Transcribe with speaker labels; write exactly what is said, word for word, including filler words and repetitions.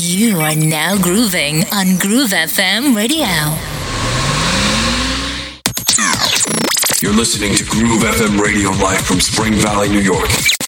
Speaker 1: You are now grooving on Groove F M Radio.
Speaker 2: You're listening to Groove F M Radio live from Spring Valley, New York.